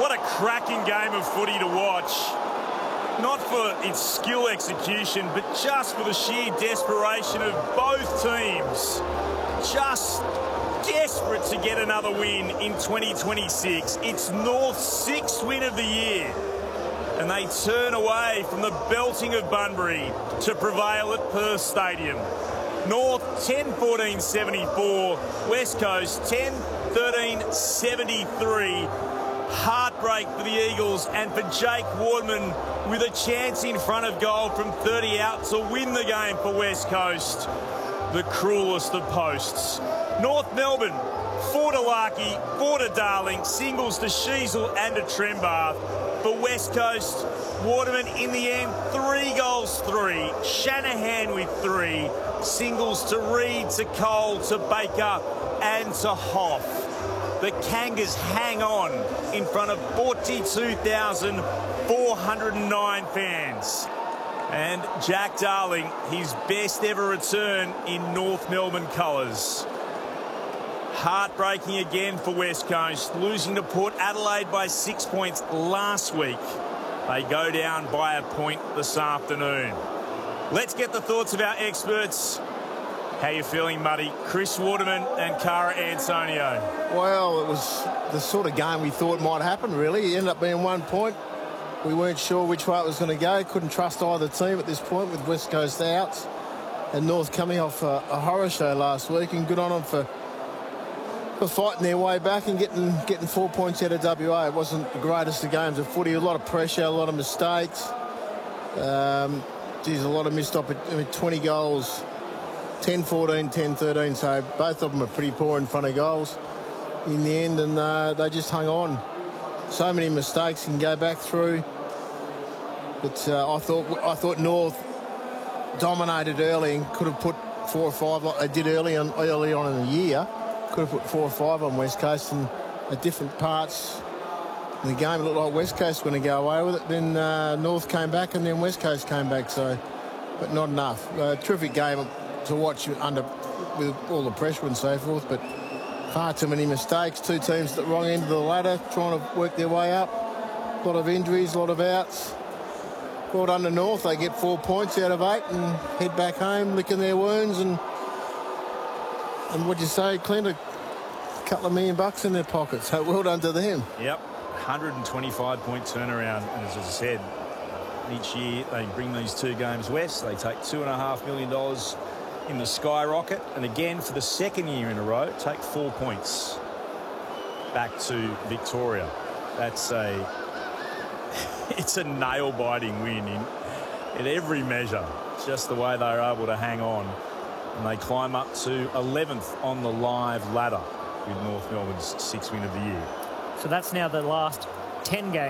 What a cracking game of footy to watch. Not for its skill execution, but just for the sheer desperation of both teams. Just desperate to get another win in 2026. It's North's 6th win of the year. And they turn away from the belting of Bunbury to prevail at Perth Stadium. North 10-14-74, West Coast 10-13-73. Heartbreak for the Eagles and for Jake Waterman with a chance in front of goal from 30 out to win the game for West Coast. The cruelest of posts. North Melbourne, 4 to Larkey, 4 to Darling, singles to Sheasel and to Trembath. For West Coast, Waterman in the end, 3 goals, 3. Shanahan with 3. Singles to Reid, to Cole, to Baker and to Hoff. The Kangas hang on in front of 42,409 fans. And Jack Darling, his best ever return in North Melbourne colours. Heartbreaking again for West Coast, losing to Port Adelaide by 6 points last week. They go down by a point this afternoon. Let's get the thoughts of our experts. How you feeling, Muddy? Chris Waterman and Cara Antonio. Well, it was the sort of game we thought might happen, really. It ended up being 1 point. We weren't sure which way it was going to go. Couldn't trust either team at this point with West Coast out. And North coming off a horror show last week, and good on them for fighting their way back and getting 4 points out of WA. It wasn't the greatest of games of footy. A lot of pressure, a lot of mistakes. A lot of missed opportunities. 20 goals. 10-14, 10-13, so both of them are pretty poor in front of goals in the end, and they just hung on. So many mistakes can go back through, but I thought North dominated early and could have put 4 or 5 like they did early on in the year. Could have put 4 or 5 on West Coast, and at different parts of the game it looked like West Coast were going to go away with it. Then North came back, and then West Coast came back, but not enough. Terrific game to watch with all the pressure and so forth, but far too many mistakes. 2 teams at the wrong end of the ladder trying to work their way up. A lot of injuries, a lot of outs. Well done to North. They get 4 points out of 8 and head back home licking their wounds, and what'd you say, Clint? A couple of $1 million in their pockets. So well done to them. Yep, 125-point turnaround, and as I said, each year they bring these 2 games west. They take $2.5 million in the skyrocket, and again for the 2nd year in a row take 4 points back to Victoria. That's it's a nail-biting win in every measure. Just the way they're able to hang on, and they climb up to 11th on the live ladder with North Melbourne's 6th win of the year. So that's now the last 10 games.